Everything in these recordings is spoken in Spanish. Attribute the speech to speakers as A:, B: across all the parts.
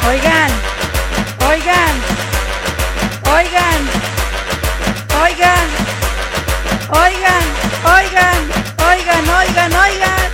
A: Oigan, oigan, oigan, oigan, oigan, oigan, oigan, oigan, oigan.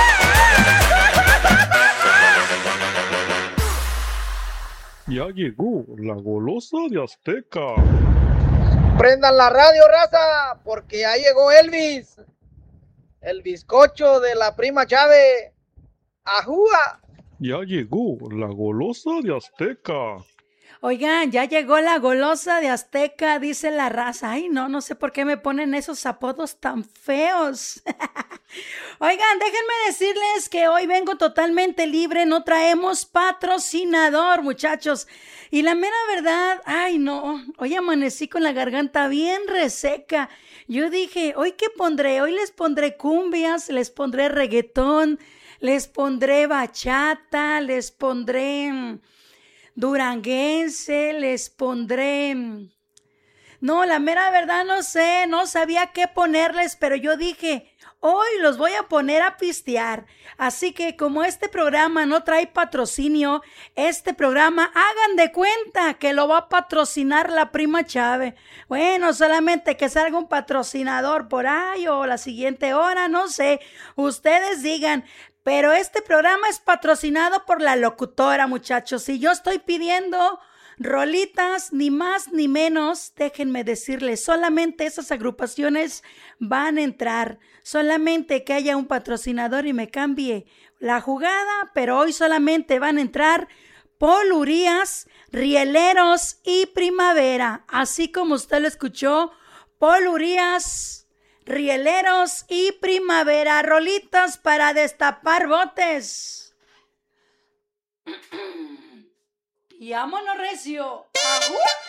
B: Ya llegó la golosa de Azteca.
C: Prendan la radio, raza, porque ya llegó Elvis, el bizcocho de la prima Chávez. ¡Ajúa!
B: Ya llegó la golosa de Azteca.
A: Oigan, ya llegó la golosa de Azteca, dice la raza. Ay, no, no sé por qué me ponen esos apodos tan feos. Oigan, déjenme decirles que hoy vengo totalmente libre, no traemos patrocinador, muchachos. Y la mera verdad, ay no, hoy amanecí con la garganta bien reseca. Yo dije, ¿hoy qué pondré? Hoy les pondré cumbias, les pondré reggaetón, les pondré bachata, les pondré duranguense, les pondré... No, la mera verdad no sé, no sabía qué ponerles, pero yo dije, hoy los voy a poner a pistear. Así que como este programa no trae patrocinio, este programa hagan de cuenta que lo va a patrocinar la prima Chávez. Bueno, solamente que salga un patrocinador por ahí o la siguiente hora, no sé, ustedes digan. Pero este programa es patrocinado por la locutora, muchachos. Y yo estoy pidiendo rolitas, ni más ni menos, déjenme decirles, solamente esas agrupaciones van a entrar. Solamente que haya un patrocinador y me cambie la jugada, pero hoy solamente van a entrar Paul Urias, Rieleros y Primavera. Así como usted lo escuchó, Paul Urias, Rieleros y Primavera, rolitas para destapar botes. Y vámonos recio. ¡Ajú!